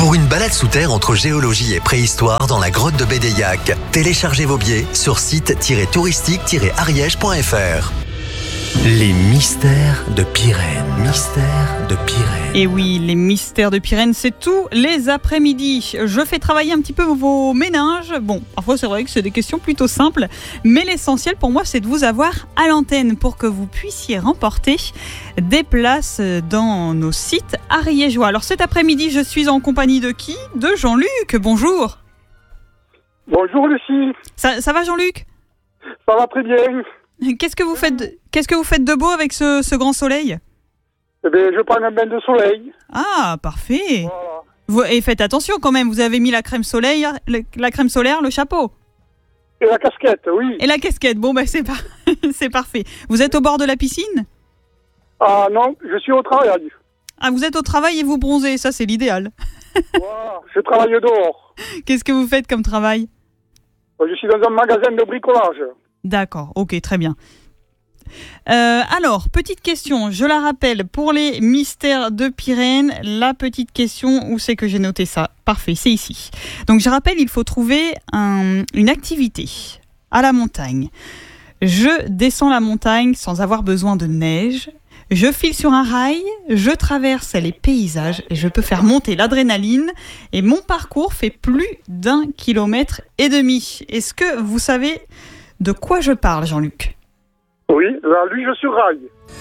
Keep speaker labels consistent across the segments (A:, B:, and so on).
A: Pour une balade sous terre entre géologie et préhistoire dans la grotte de Bédéiac, téléchargez vos billets sur site-touristique-ariège.fr. Les mystères de Pyrène. Mystères de Pyrène.
B: Et oui, les mystères de Pyrène, c'est tous les après-midi. Je fais travailler un petit peu vos méninges. Bon, parfois c'est vrai que c'est des questions plutôt simples, mais l'essentiel pour moi, c'est de vous avoir à l'antenne pour que vous puissiez remporter des places dans nos sites ariégeois. Alors cet après-midi, je suis en compagnie de qui ? De Jean-Luc. Bonjour.
C: Bonjour Lucie.
B: Ça va Jean-Luc ?
C: Ça va très bien.
B: Qu'est-ce que vous faites de beau avec ce grand soleil ?
C: Eh bien, je prends un bain de soleil.
B: Ah, parfait.
C: Voilà.
B: Et faites attention quand même, vous avez mis la crème solaire, le chapeau.
C: Et la casquette, oui.
B: Et la casquette, bon c'est parfait. Vous êtes au bord de la piscine ?
C: Ah non, je suis au travail.
B: Ah, vous êtes au travail et vous bronzez, ça c'est l'idéal.
C: Voilà, je travaille dehors.
B: Qu'est-ce que vous faites comme travail ?
C: Je suis dans un magasin de bricolage.
B: D'accord, ok, très bien. Alors, petite question, je la rappelle, pour les mystères de Pyrène, la petite question, où c'est que j'ai noté ça ? Parfait, c'est ici. Donc je rappelle, il faut trouver une activité à la montagne. Je descends la montagne sans avoir besoin de neige, je file sur un rail, je traverse les paysages et je peux faire monter l'adrénaline et mon parcours fait plus d'1,5 km. Est-ce que vous savez de quoi je parle, Jean-Luc ?
C: Oui, là, lui, je suis rail.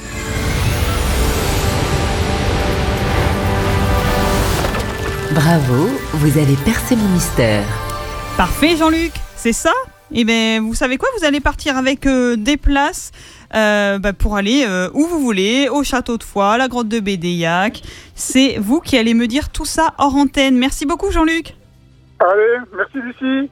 D: Bravo, vous avez percé mon mystère.
B: Parfait, Jean-Luc, c'est ça ? Eh bien, vous savez quoi ? Vous allez partir avec des places pour aller où vous voulez, au château de Foix, à la grotte de Bédéiac. C'est vous qui allez me dire tout ça hors antenne. Merci beaucoup, Jean-Luc.
C: Allez, merci Lucie.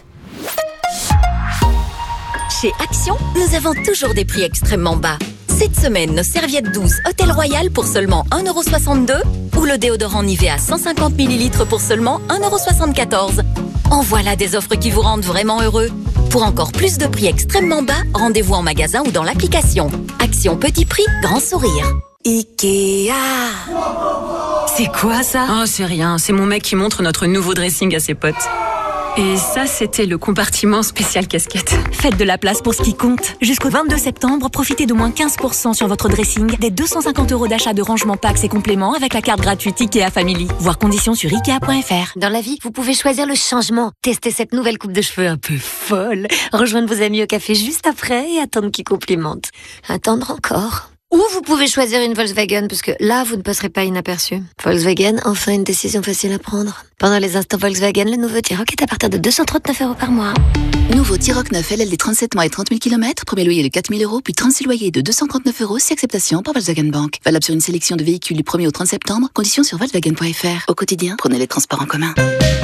E: Chez Action, nous avons toujours des prix extrêmement bas. Cette semaine, nos serviettes douces Hôtel Royal pour seulement 1,62 € ou le déodorant Nivea 150 ml pour seulement 1,74 €. En voilà des offres qui vous rendent vraiment heureux. Pour encore plus de prix extrêmement bas, rendez-vous en magasin ou dans l'application. Action petit prix, grand sourire.
F: Ikea.
G: C'est quoi ça ? Oh, c'est rien, c'est mon mec qui montre notre nouveau dressing à ses potes. Et ça, c'était le compartiment spécial casquette.
F: Faites de la place pour ce qui compte. Jusqu'au 22 septembre, profitez d'au moins 15% sur votre dressing, des 250 € d'achat de rangement packs et compléments avec la carte gratuite Ikea Family. Voir conditions sur Ikea.fr.
H: Dans la vie, vous pouvez choisir le changement. Testez cette nouvelle coupe de cheveux un peu folle. Rejoindre vos amis au café juste après et attendre qu'ils complimentent. Attendre encore. Ou vous pouvez choisir une Volkswagen, parce que là, vous ne passerez pas inaperçu. Volkswagen, enfin une décision facile à prendre. Pendant les instants Volkswagen, le nouveau T-Roc est à partir de 239 € par mois.
I: Nouveau T-Roc 9 LLD 37 mois et 30 000 km, premier loyer de 4 000 €, puis 36 loyers de 239 € si acceptation par Volkswagen Bank. Valable sur une sélection de véhicules du 1er au 30 septembre, conditions sur Volkswagen.fr. Au quotidien, prenez les transports en commun.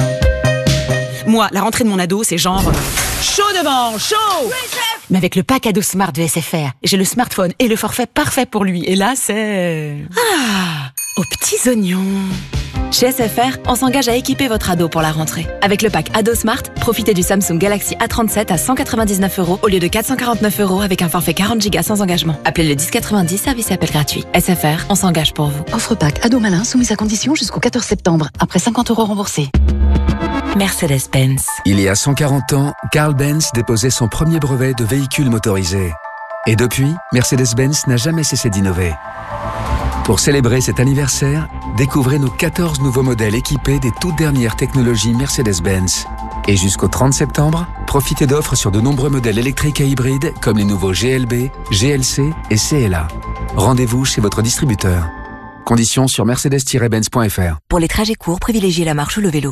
J: Moi, la rentrée de mon ado, c'est genre chaud devant, chaud. Oui, mais avec le pack ado Smart de SFR, j'ai le smartphone et le forfait parfait pour lui. Et là, c'est... aux petits oignons.
K: Chez SFR, on s'engage à équiper votre ado pour la rentrée. Avec le pack Ado Smart, profitez du Samsung Galaxy A37 à 199 € au lieu de 449 € avec un forfait 40 Go sans engagement. Appelez le 1090, service et appel gratuit. SFR, on s'engage pour vous.
I: Offre pack Ado Malin soumise à condition jusqu'au 14 septembre, après 50 € remboursés.
K: Mercedes-Benz.
L: Il y a 140 ans, Carl Benz déposait son premier brevet de véhicule motorisé. Et depuis, Mercedes-Benz n'a jamais cessé d'innover. Pour célébrer cet anniversaire, découvrez nos 14 nouveaux modèles équipés des toutes dernières technologies Mercedes-Benz. Et jusqu'au 30 septembre, profitez d'offres sur de nombreux modèles électriques et hybrides comme les nouveaux GLB, GLC et CLA. Rendez-vous chez votre distributeur. Conditions sur mercedes-benz.fr.
F: Pour les trajets courts, privilégiez la marche ou le vélo.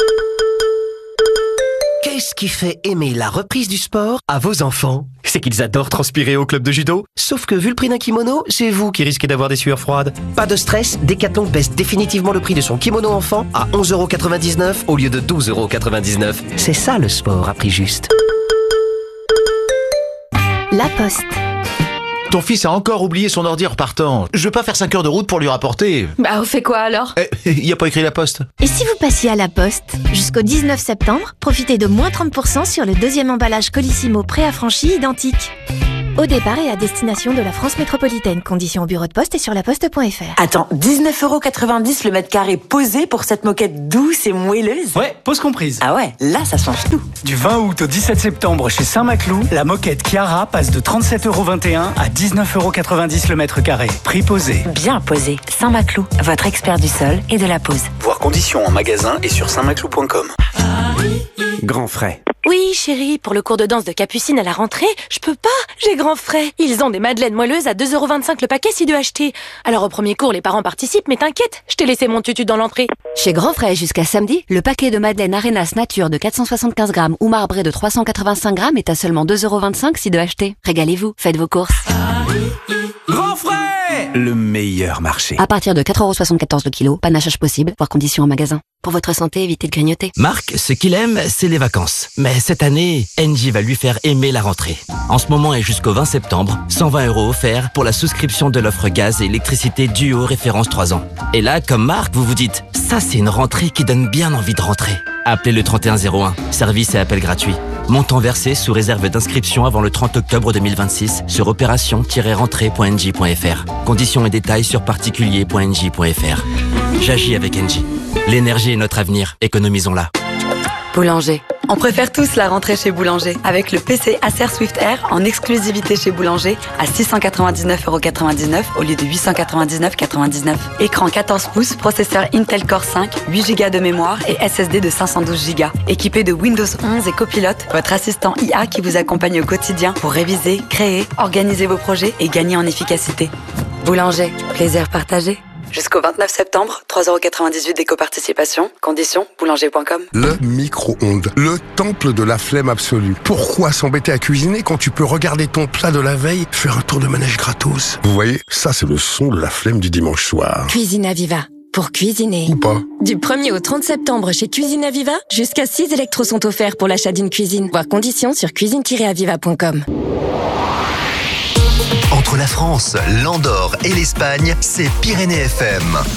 M: Qu'est-ce qui fait aimer la reprise du sport à vos enfants ? C'est qu'ils adorent transpirer au club de judo. Sauf que vu le prix d'un kimono, c'est vous qui risquez d'avoir des sueurs froides. Pas de stress, Decathlon baisse définitivement le prix de son kimono enfant à 11,99 € au lieu de 12,99 €. C'est ça le sport à prix juste.
F: La Poste.
N: Ton fils a encore oublié son ordi en repartant. Je veux pas faire 5 heures de route pour lui rapporter.
O: Bah, on fait quoi alors ?
N: Y a pas écrit la poste.
F: Et si vous passiez à la Poste ? Jusqu'au 19 septembre, profitez de moins 30% sur le deuxième emballage Colissimo préaffranchi identique.
O: Au départ et à destination de la France métropolitaine. Conditions au bureau de poste et sur laposte.fr.
J: Attends, 19,90€ le mètre carré posé pour cette moquette douce et moelleuse?
P: Ouais, pause comprise.
J: Ah ouais, là ça change tout.
P: Du 20 août au 17 septembre chez Saint-Maclou, la moquette Chiara passe de 37,21€ à 19,90€ le mètre carré. Prix posé.
J: Bien posé. Saint-Maclou, votre expert du sol et de la pose.
A: Voir conditions en magasin et sur saintmaclou.com. Grand frais.
O: Oui, chérie, pour le cours de danse de Capucine à la rentrée, je peux pas, j'ai grand frais. Ils ont des madeleines moelleuses à 2,25€ le paquet si deux achetés. Alors au premier cours, les parents participent, mais t'inquiète, je t'ai laissé mon tutu dans l'entrée.
Q: Chez Grand Frais, jusqu'à samedi, le paquet de madeleine Arenas Nature de 475 grammes ou marbré de 385 grammes est à seulement 2,25€ si deux achetés. Régalez-vous, faites vos courses.
A: Grand frais, le meilleur marché.
Q: À partir de 4,74€ le kilo, panachage possible, voir conditions en magasin. Pour votre santé, évitez de grignoter.
R: Marc, ce qu'il aime, c'est les vacances. Mais cette année, Engie va lui faire aimer la rentrée. En ce moment et jusqu'au 20 septembre, 120€ offerts pour la souscription de l'offre gaz et électricité Duo référence 3 ans. Et là, comme Marc, vous vous dites, ça c'est une rentrée qui donne bien envie de rentrer. Appelez le 3101, service et appel gratuit. Montant versé sous réserve d'inscription avant le 30 octobre 2026 sur opération-rentrée.engie.fr. Conditions et détails sur particulier.engie.fr. J'agis avec Engie. L'énergie est notre avenir, économisons-la.
K: Boulanger. On préfère tous la rentrée chez Boulanger. Avec le PC Acer Swift Air en exclusivité chez Boulanger à 699,99€ au lieu de 899,99€. Écran 14 pouces, processeur Intel Core 5, 8Go de mémoire et SSD de 512Go. Équipé de Windows 11 et Copilot, votre assistant IA qui vous accompagne au quotidien pour réviser, créer, organiser vos projets et gagner en efficacité. Boulanger, plaisir partagé. Jusqu'au 29 septembre, 3,98€ d'éco-participation. Conditions, boulanger.com.
S: Le micro-ondes, le temple de la flemme absolue. Pourquoi s'embêter à cuisiner quand tu peux regarder ton plat de la veille, faire un tour de manège gratos? Vous voyez, ça c'est le son de la flemme du dimanche soir.
O: Cuisine Aviva. Pour cuisiner.
S: Ou pas.
O: Du 1er au 30 septembre chez Cuisine Aviva, jusqu'à 6 électros sont offerts pour l'achat d'une cuisine. Voir conditions sur cuisine-aviva.com.
A: Entre la France, l'Andorre et l'Espagne, c'est Pyrénées FM.